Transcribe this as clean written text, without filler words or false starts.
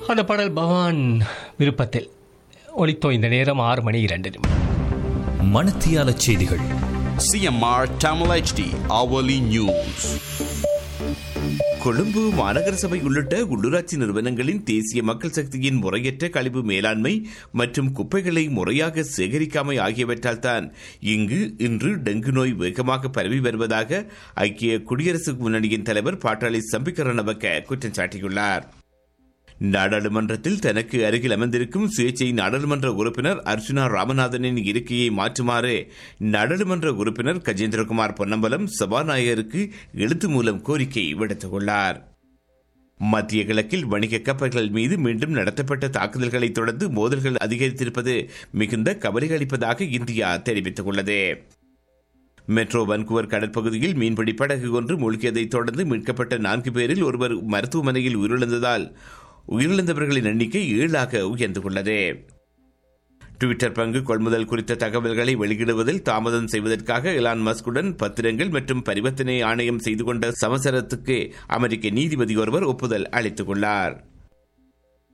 அந்த பாடல் பவான் விருப்பத்தில் ஒலித்தோ. இந்த நேரம் 6:02. மணத்தியால செய்திகள். CMR Tamil HD hourly news. Colombo மாநகர சபை உள்ளிட்ட உள்ளூராட்சி நிறுவனங்களின் தேசிய மக்கள் சக்தியின் முறையற்ற கழிவு மேலாண்மை மற்றும் குப்பைகளை முறையாக சேகரிக்காமை ஆகியவற்றால் தான் இன்று டெங்கு நோய் வேகமாக பரவி வருவதாக ஐக்கிய குடியரசு முன்னணியின் தலைவர் பாட்டாளி சம்பிக்க ரணவக்க குற்றம் சாட்டியுள்ளார். நாடாளுமன்றத்தில் தனக்கு அருகில் அமர்ந்திருக்கும் சுயேட்சை நாடாளுமன்ற உறுப்பினர் அர்ச்சுனா ராமநாதனின் இருக்கையை மாற்றுமாறு நாடாளுமன்ற உறுப்பினர் கஜேந்திரகுமார் பொன்னம்பலம் சபாநாயகருக்கு எழுத்து மூலம் கோரிக்கை விடுத்துள்ளார். மத்திய கிழக்கில் வணிக கப்பல்கள் மீது மீண்டும் நடத்தப்பட்ட தாக்குதல்களை தொடர்ந்து மோதல்கள் அதிகரித்திருப்பது மிகுந்த கவலை அளிப்பதாக இந்தியா தெரிவித்துள்ளது. மெட்ரோ வன்கூவர் கடற்பகுதியில் மீன்பிடி படகு ஒன்று மூழ்கியதைத் தொடர்ந்து மீட்கப்பட்ட 4 பேரில் ஒருவர் மருத்துவமனையில் உயிரிழந்ததால் உயிரிழந்தவர்களின் எண்ணிக்கை 7ஆக உயர்ந்துள்ளது. ட்விட்டர் பங்கு கொள்முதல் குறித்த தகவல்களை வெளியிடுவதில் தாமதம் செய்வதற்காக எலான் மஸ்குடன் பத்திரங்கள் மற்றும் பரிவர்த்தனை ஆணையம் செய்து கொண்ட சமரசத்துக்கு அமெரிக்க நீதிபதி ஒருவர் ஒப்புதல் அளித்துள்ளார்.